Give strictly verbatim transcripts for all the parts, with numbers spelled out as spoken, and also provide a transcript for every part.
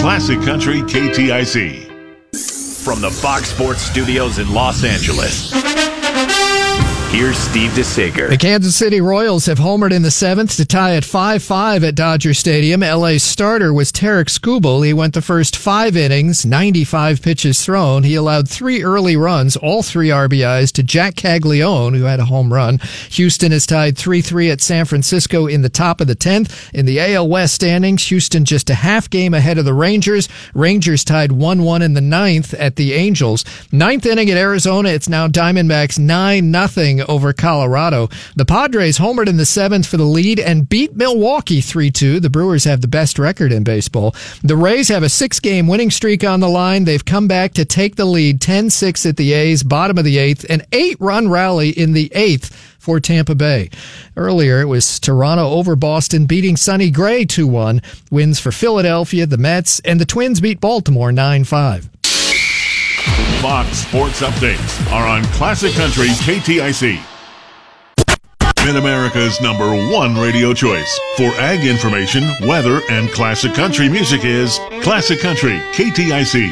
Classic Country K T I C. From the Fox Sports Studios in Los Angeles, here's Steve DeSager. The Kansas City Royals have homered in the seventh to tie at five five at Dodger Stadium. L A's starter was Tarek Skubal. He went the first five innings, ninety-five pitches thrown. He allowed three early runs, all three R B Is, to Jack Caglione, who had a home run. Houston is tied three three at San Francisco in the top of the tenth. In the A L West standings, Houston just a half game ahead of the Rangers. Rangers tied one one in the ninth at the Angels. Ninth inning at Arizona, it's now Diamondbacks nine nothing over Colorado. The Padres homered in the seventh for the lead and beat Milwaukee three two. The Brewers have the best record in baseball. The Rays have a six-game winning streak on the line. They've come back to take the lead ten six at the A's, bottom of the eighth, an eight-run rally in the eighth for Tampa Bay. Earlier, it was Toronto over Boston, beating Sonny Gray two one. Wins for Philadelphia, the Mets, and the Twins beat Baltimore nine five. Fox Sports Updates are on Classic Country K T I C. Mid-America's number one radio choice for ag information, weather, and classic country music is Classic Country K T I C.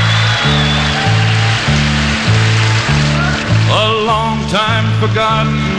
A long time forgotten